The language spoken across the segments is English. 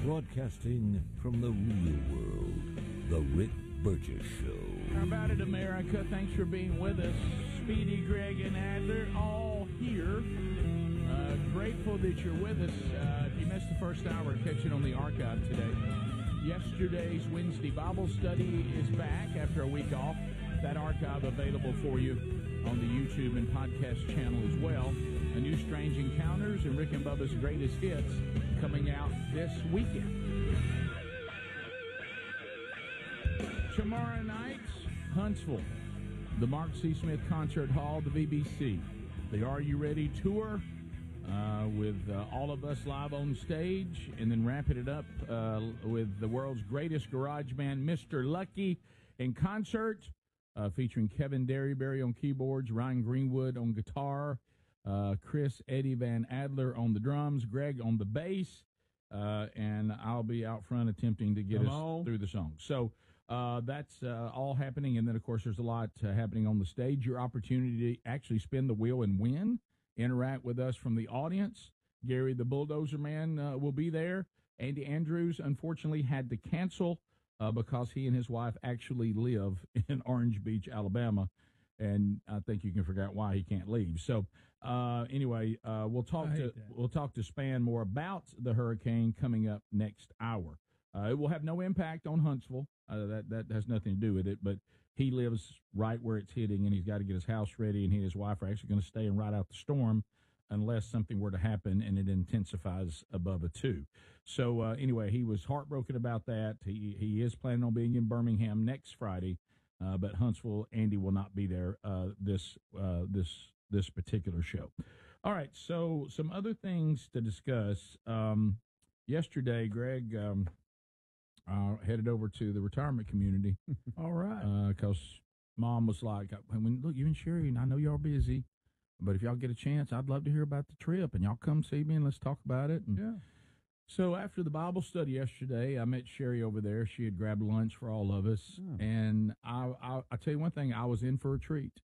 Broadcasting from the real world, The Rick Burgess Show. How about it, America? Thanks for being with us. Speedy, Greg, and Adler, all here. Grateful that you're with us. If you missed the first hour, catch it on the archive today. Yesterday's Wednesday Bible study is back after a week off. That archive available for you on the YouTube and podcast channel as well. A new Strange Encounters and Rick and Bubba's Greatest Hits coming out this weekend. Tomorrow night, Huntsville, the Mark C. Smith Concert Hall, the VBC. The Are You Ready tour with all of us live on stage, and then wrapping it up with the world's greatest garage band, Mr. Lucky, in concert, featuring Kevin Derryberry on keyboards, Ryan Greenwood on guitar, Chris Eddie Van Adler on the drums, Greg on the bass, and I'll be out front attempting to get us through the song. So that's all happening, and then, of course, there's a lot happening on the stage. Your opportunity to actually spin the wheel and win, interact with us from the audience. Gary the Bulldozer Man will be there. Andy Andrews, unfortunately, had to cancel because he and his wife actually live in Orange Beach, Alabama, and I think you can figure out why he can't leave. So anyway, we'll talk to Span more about the hurricane coming up next hour. It will have no impact on Huntsville. That has nothing to do with it, but he lives right where it's hitting, and he's got to get his house ready, and he and his wife are actually going to stay and ride out the storm unless something were to happen and it intensifies above a 2. So anyway, he was heartbroken about that. He is planning on being in Birmingham next Friday, but Huntsville, Andy will not be there this particular show. All right, so some other things to discuss. Yesterday, Greg headed over to the retirement community. All right. Because Mom was like, look, you and Sherry, I know y'all busy, but if y'all get a chance, I'd love to hear about the trip, and y'all come see me and let's talk about it. And yeah. So after the Bible study yesterday, I met Sherry over there. She had grabbed lunch for all of us, and I'll tell you one thing, I was in for a treat.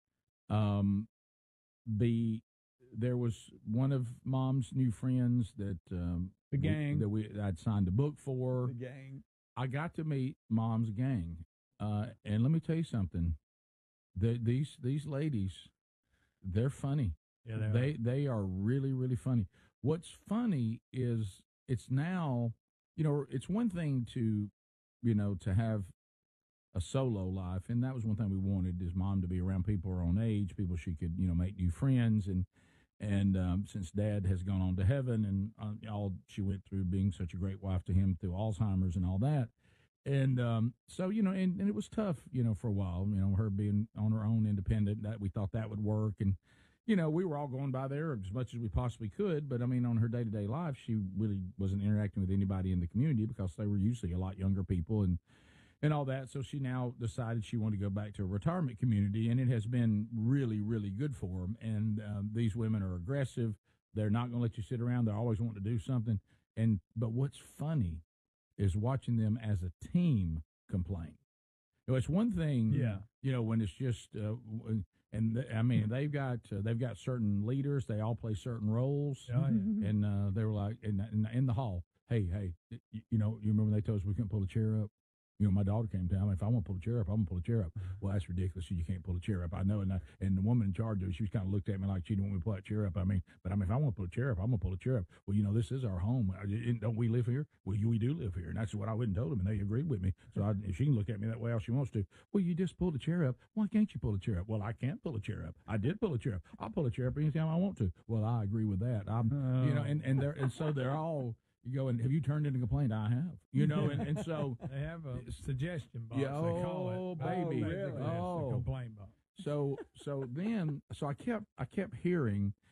There was one of Mom's new friends that the gang I'd signed a book for. The gang. I got to meet Mom's gang, and let me tell you something. These ladies, they're funny. Yeah, they are really, really funny. What's funny is it's now, it's one thing to have a solo life, and that was one thing we wanted, is Mom to be around people her own age, people she could make new friends, and since Dad has gone on to heaven, and all she went through being such a great wife to him through Alzheimer's and all that, and so and it was tough for a while, her being on her own, independent, that we thought that would work, and we were all going by there as much as we possibly could, but on her day-to-day life, she really wasn't interacting with anybody in the community because they were usually a lot younger people and all that. So she now decided she wanted to go back to a retirement community, and it has been really, really good for them. And these women are aggressive. They're not going to let you sit around. They're always wanting to do something. But what's funny is watching them as a team complain. It's one thing, when it's just, they've got certain leaders. They all play certain roles. Oh, yeah. And they were like, in the hall, hey, you remember when they told us we couldn't pull a chair up? My daughter came down. If I want to pull a chair up, I'm going to pull a chair up. Well, that's ridiculous. You can't pull a chair up. I know. And the woman in charge of it, she was kind of looked at me like she didn't want me to pull that chair up. If I want to pull a chair up, I'm going to pull a chair up. Well, this is our home. Don't we live here? Well, we do live here. And that's what I went and told them, and they agreed with me. So if she can look at me that way all she wants to. Well, you just pulled a chair up. Why can't you pull a chair up? Well, I can't pull a chair up. I did pull a chair up. I'll pull a chair up anytime I want to. Well, I agree with that. So they're all. You go, and have you turned in a complaint? I have. And so they have a suggestion box. Yeah, they call it. Baby. Really? Oh, the complaint box. So I kept hearing,